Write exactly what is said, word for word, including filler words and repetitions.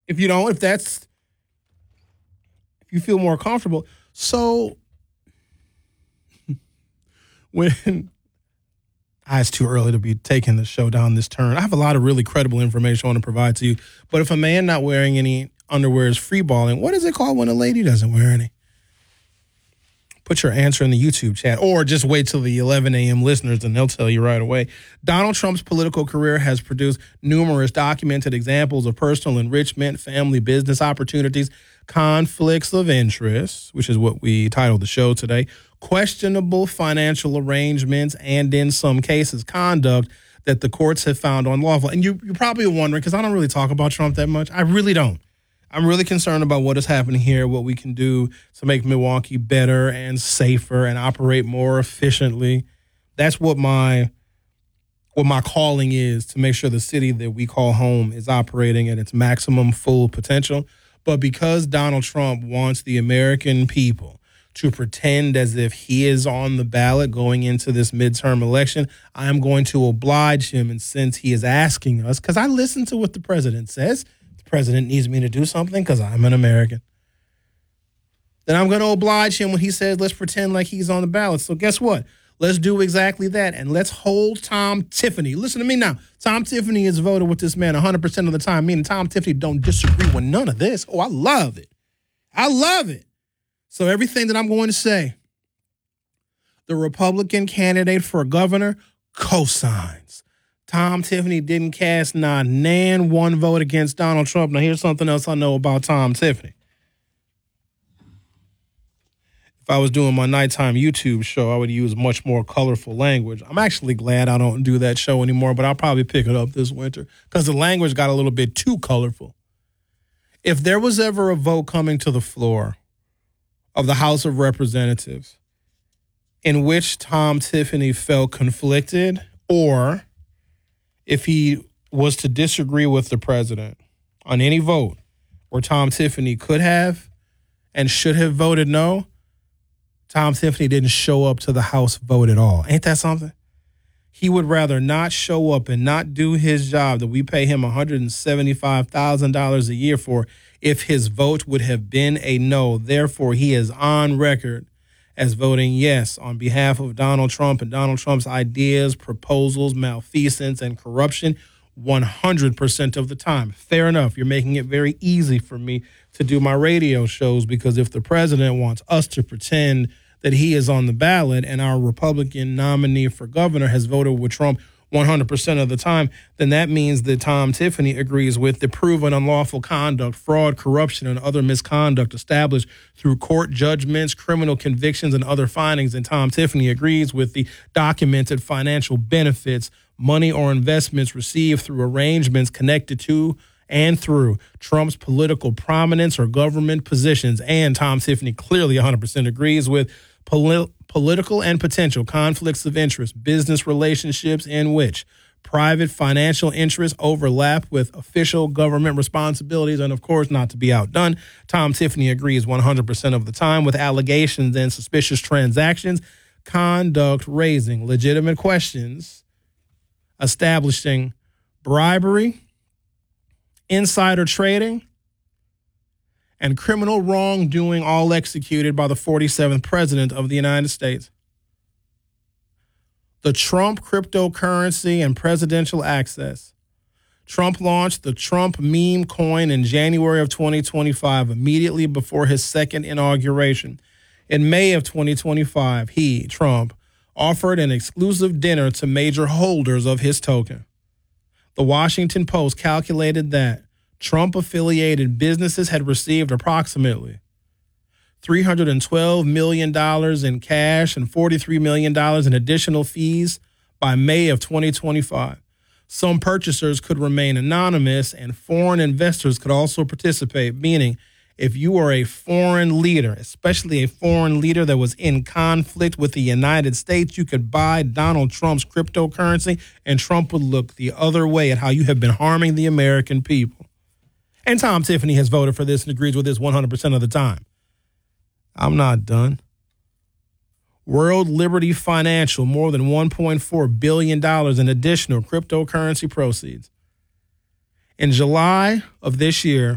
If you don't, if that's, if you feel more comfortable. So when, ah, it's too early to be taking the show down this turn. I have a lot of really credible information I want to provide to you. But if a man not wearing any underwear is freeballing, what is it called when a lady doesn't wear any? Put your answer in the YouTube chat, or just wait till the eleven a.m. listeners and they'll tell you right away. Donald Trump's political career has produced numerous documented examples of personal enrichment, family business opportunities, conflicts of interest, which is what we titled the show today, questionable financial arrangements, and in some cases, conduct that the courts have found unlawful. And you, you're probably wondering, because I don't really talk about Trump that much. I really don't. I'm really concerned about what is happening here, what we can do to make Milwaukee better and safer and operate more efficiently. That's what my what my calling is, to make sure the city that we call home is operating at its maximum full potential. But because Donald Trump wants the American people to pretend as if he is on the ballot going into this midterm election, I'm going to oblige him. And since he is asking us, because I listen to what the president says, president needs me to do something because I'm an American, then I'm going to oblige him when he says, let's pretend like he's on the ballot. So guess what? Let's do exactly that. And let's hold Tom Tiffany. Listen to me now. Tom Tiffany has voted with this man one hundred percent of the time, meaning Tom Tiffany don't disagree with none of this. Oh, I love it. I love it. So everything that I'm going to say, the Republican candidate for governor cosigns. Tom Tiffany didn't cast not nan one vote against Donald Trump. Now, here's something else I know about Tom Tiffany. If I was doing my nighttime YouTube show, I would use much more colorful language. I'm actually glad I don't do that show anymore, but I'll probably pick it up this winter because the language got a little bit too colorful. If there was ever a vote coming to the floor of the House of Representatives in which Tom Tiffany felt conflicted, or if he was to disagree with the president on any vote where Tom Tiffany could have and should have voted no, Tom Tiffany didn't show up to the House vote at all. Ain't that something? He would rather not show up and not do his job that we pay him one hundred seventy-five thousand dollars a year for if his vote would have been a no. Therefore, he is on record as voting yes on behalf of Donald Trump and Donald Trump's ideas, proposals, malfeasance, and corruption one hundred percent of the time. Fair enough. You're making it very easy for me to do my radio shows, because if the president wants us to pretend that he is on the ballot and our Republican nominee for governor has voted with Trump one hundred percent of the time, then that means that Tom Tiffany agrees with the proven unlawful conduct, fraud, corruption, and other misconduct established through court judgments, criminal convictions, and other findings. And Tom Tiffany agrees with the documented financial benefits, money or investments received through arrangements connected to and through Trump's political prominence or government positions. And Tom Tiffany clearly one hundred percent agrees with poli- political and potential conflicts of interest, business relationships in which private financial interests overlap with official government responsibilities. And of course, not to be outdone, Tom Tiffany agrees one hundred percent of the time with allegations and suspicious transactions, conduct raising legitimate questions, establishing bribery, insider trading, and criminal wrongdoing, all executed by the forty-seventh president of the United States. The Trump cryptocurrency and presidential access. Trump launched the Trump meme coin in January of twenty twenty-five, immediately before his second inauguration. In May of twenty twenty-five, he, Trump, offered an exclusive dinner to major holders of his token. The Washington Post calculated that Trump-affiliated businesses had received approximately three hundred twelve million dollars in cash and forty-three million dollars in additional fees by May of twenty twenty-five. Some purchasers could remain anonymous, and foreign investors could also participate, meaning if you are a foreign leader, especially a foreign leader that was in conflict with the United States, you could buy Donald Trump's cryptocurrency, and Trump would look the other way at how you have been harming the American people. And Tom Tiffany has voted for this and agrees with this one hundred percent of the time. I'm not done. World Liberty Financial, more than one point four billion dollars in additional cryptocurrency proceeds. In July of this year,